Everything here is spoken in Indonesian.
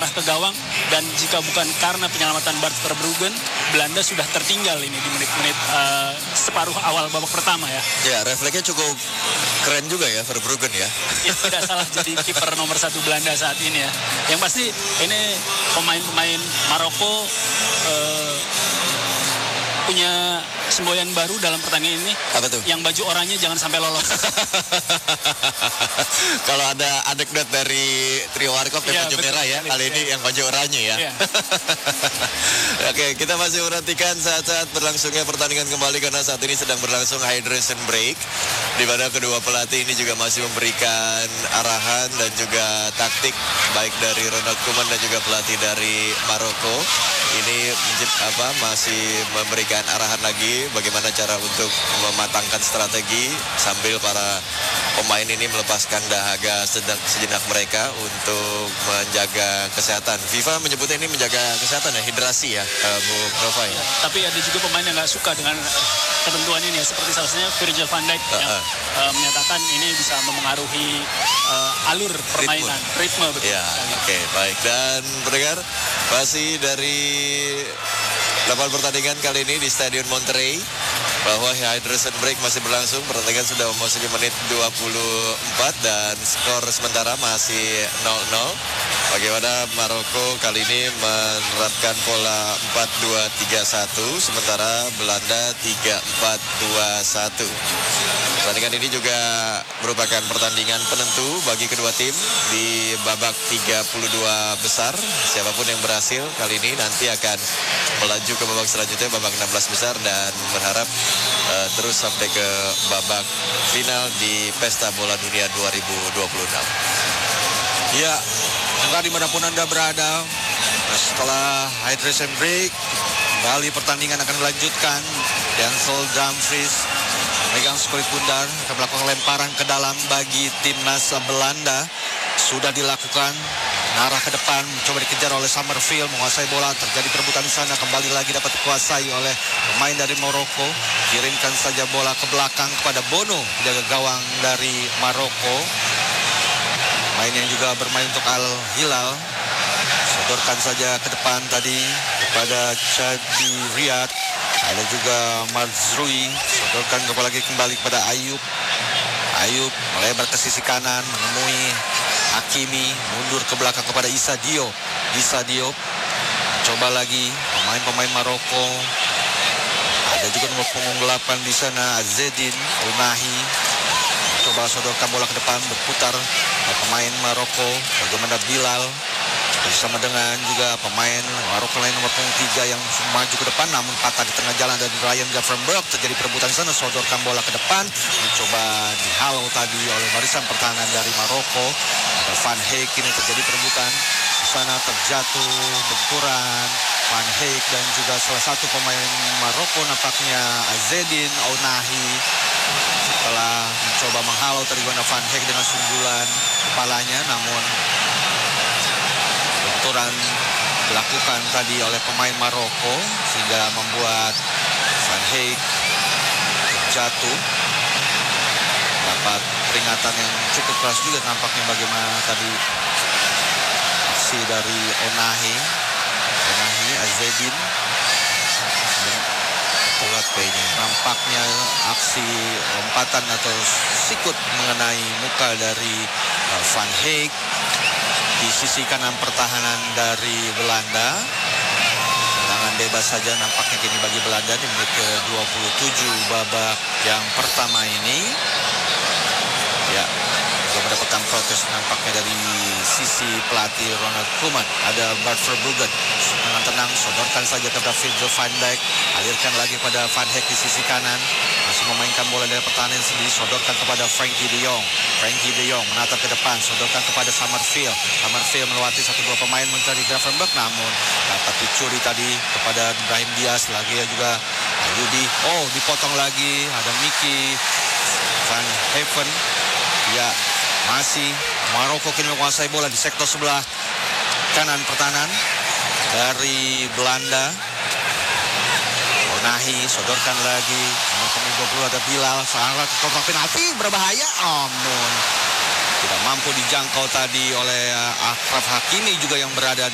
mengarah ke gawang, dan jika bukan karena penyelamatan Bart Verbruggen, Belanda sudah tertinggal ini di menit-menit separuh awal babak pertama ya. Ya, refleksnya cukup keren juga ya Verbruggen ya. Ya, tidak salah jadi kiper nomor 1 Belanda saat ini ya. Yang pasti ini pemain-pemain Maroko punya semboyan baru dalam pertandingan ini. Apa tuh? Yang baju oranye jangan sampai lolos. Kalau ada anekdot dari trio Warkop yang baju merah ya, kali ini yang baju oranye ya. Ya. Oke, kita masih perhatikan saat-saat berlangsungnya pertandingan kembali karena saat ini sedang berlangsung hydration break, di mana kedua pelatih ini juga masih memberikan arahan dan juga taktik baik dari Ronald Koeman dan juga pelatih dari Maroko. Ini masih memberikan arahan lagi bagaimana cara untuk mematangkan strategi sambil para pemain ini melepaskan dahaga sejenak mereka untuk menjaga kesehatan. FIFA menyebutnya ini menjaga kesehatan ya, hidrasi ya, Bu Nova ya. Tapi ada juga pemain yang nggak suka dengan ketentuan ini ya, seperti salah satunya Virgil van Dijk yang menyatakan ini bisa memengaruhi alur permainan, ritme betul. Ya, oke, baik. Dan pendengar, masih dari lapangan pertandingan kali ini di Stadion Monterrey, bahwa hydration break masih berlangsung. Pertandingan sudah memasuki menit 24 dan skor sementara masih 0-0. Bagaimana Maroko kali ini menerapkan pola 4-2-3-1, sementara Belanda 3-4-2-1. Pertandingan ini juga merupakan pertandingan penentu bagi kedua tim di babak 32 besar. Siapapun yang berhasil kali ini nanti akan melaju ke babak selanjutnya, babak 16 besar, dan berharap terus sampai ke babak final di Pesta Bola Dunia 2026. Ya, dimanapun Anda berada, setelah hydration break, kembali pertandingan akan dilanjutkan. Denzel Dumfries megang skulit bundar, akan melakukan lemparan ke dalam bagi timnas Belanda. Sudah dilakukan, arah ke depan, coba dikejar oleh Summerfield, menguasai bola, terjadi perebutan di sana, kembali lagi dapat dikuasai oleh pemain dari Maroko. Kirimkan saja bola ke belakang kepada Bono, jaga gawang dari Maroko. Main yang juga bermain untuk Al Hilal, sodorkan saja ke depan tadi kepada Chadi Riyad. Ada juga Mazrui, sodorkan kembali kepada Ayub. Ayub melebar ke sisi kanan, menemui Hakimi, mundur ke belakang kepada Issa Diop. Issa Diop coba lagi pemain-pemain Maroko. Ada juga nomor punggung 8 di sana, Azzedine Ounahi. Coba sodorkan bola ke depan, berputar pemain Maroko, bagaimana Bilal bersama dengan juga pemain Maroko lain nomor punggung 3 yang maju ke depan, namun patah di tengah jalan dan Ryan Gravenberch. Terjadi perebutan di sana, sodorkan bola ke depan, mencoba dihalau tadi oleh barisan pertahanan dari Maroko. Van Heek, ini terjadi perebutan di sana, terjatuh benturan Van Heek dan juga salah satu pemain Maroko nampaknya Azzedine Ounahi. Setelah mencoba menghalau tadi Van Heek dengan sundulan kepalanya, namun benturan dilakukan tadi oleh pemain Maroko sehingga membuat Van Heek terjatuh. Dapat peringatan yang cukup keras juga nampaknya, bagaimana tadi aksi dari Ounahi, Azzedine. Telat kayaknya. Nampaknya aksi lompatan atau sikut mengenai muka dari Van Heek di sisi kanan pertahanan dari Belanda. Tendangan bebas saja nampaknya kini bagi Belanda di menit ke-27 babak yang pertama ini. Ya, juga mendapatkan protes nampaknya dari sisi pelatih Ronald Koeman. Ada Bart Verbruggen dengan tenang sodorkan saja kepada Virgil van Dijk, alirkan lagi pada Van Heek di sisi kanan, masih memainkan bola dari pertahanan sendiri, sodorkan kepada Frenkie de Jong. Frenkie de Jong menatap ke depan, sodorkan kepada Summerfield. Summerfield melewati 1-2 pemain mencari Gravenberch, namun dapat dicuri tadi kepada Brahim Diaz. Lagi ya juga Ayubi. Oh, dipotong lagi. Ada Mickey Van Haven. Ya, masih Maroko kini menguasai bola di sektor sebelah kanan pertahanan dari Belanda. Ounahi sodorkan lagi, nomor punggung 20 ada Bilal, sangat kotak penalti berbahaya, namun tidak mampu dijangkau tadi oleh Achraf Hakimi juga yang berada